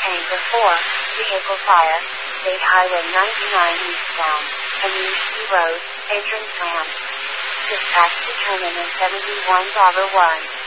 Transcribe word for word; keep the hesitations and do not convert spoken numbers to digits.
Anchor four, vehicle fire, State Highway ninety-nine eastbound, Anishi Road, entrance ramp. Dispatch determined in seventy-one one.